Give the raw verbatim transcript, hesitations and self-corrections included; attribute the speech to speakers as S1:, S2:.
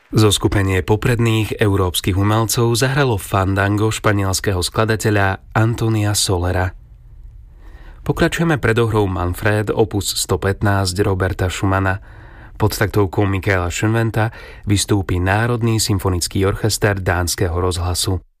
S1: Zoskupenie popredných európskych umelcov zahralo fandango španielského skladateľa Antonia Solera. Pokračujeme predohrou Manfred opus stopätnásť Roberta Schumana. Pod taktovkou Michaela Schönwendta vystúpi Národný symfonický orchester Dánskeho rozhlasu.